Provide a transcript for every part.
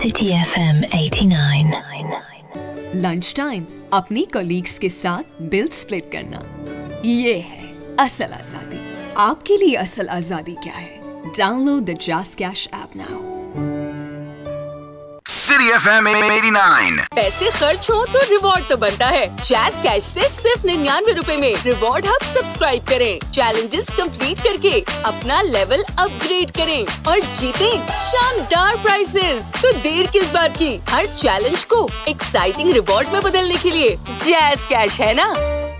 City FM 89. Lunch time अपनी colleagues के साथ बिल स्प्लिट करना, ये है असल आजादी। आपके लिए असल आजादी क्या है? Download the jazz cash app now. City FM 89। पैसे खर्च हो तो रिवॉर्ड तो बनता है। जैज़ कैश से सिर्फ 99 रुपए में रिवॉर्ड हब सब्सक्राइब करें, चैलेंजेस कंप्लीट करके अपना लेवल अपग्रेड करें और जीतें शानदार प्राइजेस। तो देर किस बात की, हर चैलेंज को एक्साइटिंग रिवॉर्ड में बदलने के लिए जैज़ कैश है ना।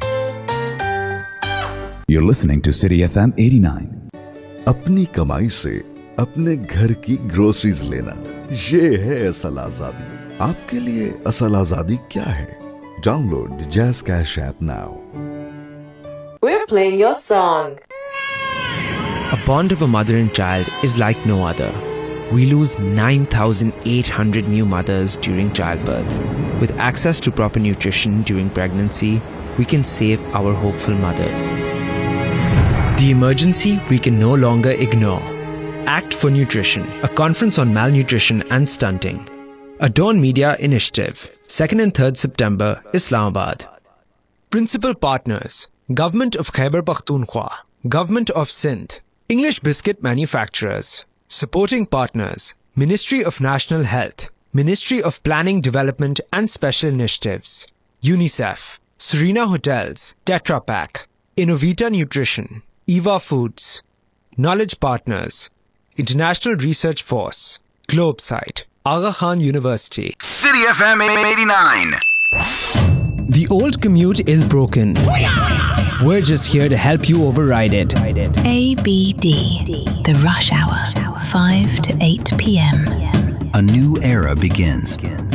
You're listening to City FM 89. अपनी कमाई से अपने घर की ग्रोसरीज लेना, ये है असल आजादी। आपके लिए असल आजादी क्या है? Download the jazz cash app now. We're playing your song. A bond of a mother and child is like no other. We lose 9,800 new mothers during childbirth. With access to proper nutrition during pregnancy, we can save our hopeful mothers. The emergency we can no longer ignore. Act for Nutrition, a conference on malnutrition and stunting. A Dawn Media initiative, 2nd and 3rd September, Islamabad. Principal partners, Government of Khyber Pakhtunkhwa, Government of Sindh, English Biscuit Manufacturers. Supporting partners, Ministry of National Health, Ministry of Planning, Development and Special Initiatives, UNICEF, Serena Hotels, Tetra Pak, Innovita Nutrition, Eva Foods. Knowledge Partners, International Research Force, Globesite, Aga Khan University. City FM 89. The old commute is broken. We're just here to help you override it. ABD, the rush hour, 5 to 8 p.m. A new era begins.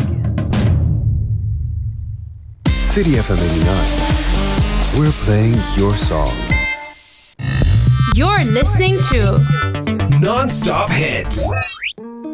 City FM 89. We're playing your song. You're listening to Non-stop hits.